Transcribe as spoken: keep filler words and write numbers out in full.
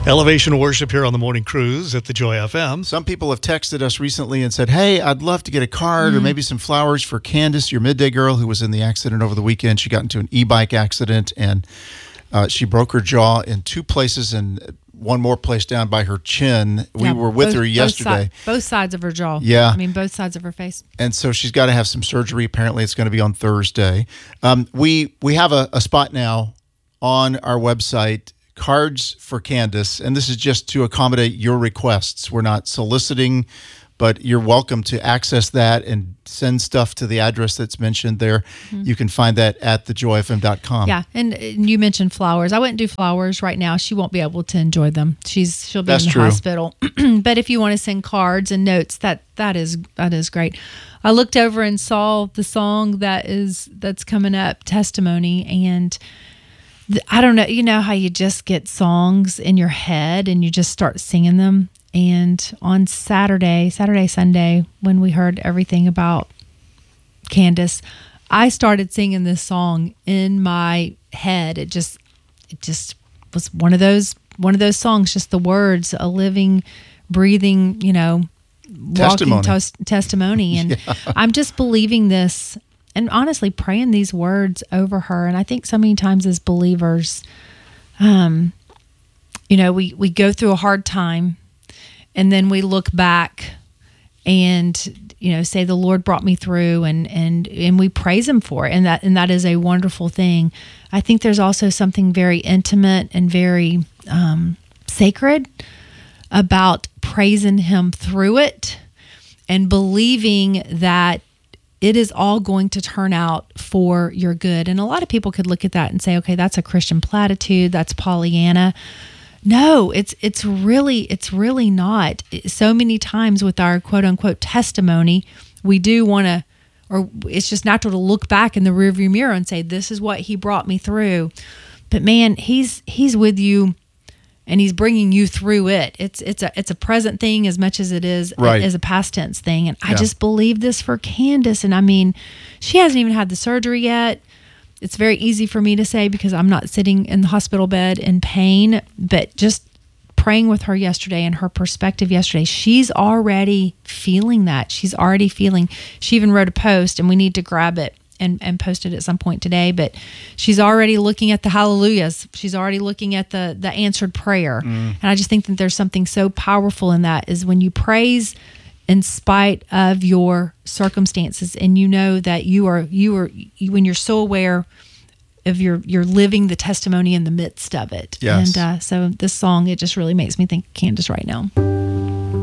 Elevation Worship here on the Morning Cruise at the Joy F M. Some people have texted us recently and said, hey, I'd love to get a card mm. or maybe some flowers for Candace, your midday girl who was in the accident over the weekend. She got into an e-bike accident and uh, she broke her jaw in two places and one more place down by her chin. We yeah, were with both, her yesterday. Both, si- both sides of her jaw. Yeah. I mean, both sides of her face. And so she's got to have some surgery. Apparently it's going to be on Thursday. Um, we, we have a, a spot now on our website, Cards for Candace, and this is just to accommodate your requests. We're not soliciting, but you're welcome to access that and send stuff to the address that's mentioned there. Mm-hmm. You can find that at the joy f m dot com. Yeah, and, and you mentioned flowers. I wouldn't do flowers right now. She won't be able to enjoy them. She's she'll be that's in the true. hospital. But if you want to send cards and notes, that that is that is great. I looked over and saw the song that is that's coming up, Testimony, and I don't know, you know how you just get songs in your head and you just start singing them. And on Saturday, Saturday, Sunday, when we heard everything about Candace, I started singing this song in my head. It just, it just was one of those, one of those songs, just the words, a living, breathing, you know, testimony. walking tos- testimony. And yeah. I'm just believing this. And honestly, praying these words over her. And I think so many times as believers, um, you know, we, we go through a hard time and then we look back and, you know, say the Lord brought me through and, and, and we praise him for it. And that, and that is a wonderful thing. I think there's also something very intimate and very um, sacred about praising him through it and believing that it is all going to turn out for your good. And a lot of people could look at that and say, okay, that's a Christian platitude. That's Pollyanna. No, it's it's really, it's really not. So many times with our quote unquote testimony, we do want to, or it's just natural to look back in the rearview mirror and say, this is what he brought me through. But man, he's he's with you and he's bringing you through it. It's it's a it's a present thing as much as it is right. a, as a past tense thing. And I yeah. just believe this for Candace. And I mean, she hasn't even had the surgery yet. It's very easy for me to say because I'm not sitting in the hospital bed in pain. But just praying with her yesterday and her perspective yesterday, she's already feeling that. She's already feeling. She even wrote a post, and we need to grab it and, and post it at some point today. But she's already looking at the hallelujahs. She's already looking at the the answered prayer. Mm. And I just think that there's something so powerful in that is when you praise in spite of your circumstances, and you know that you are you are you, when you're so aware of your you're living the testimony in the midst of it. Yes. And uh, so this song, it just really makes me think of Candace right now.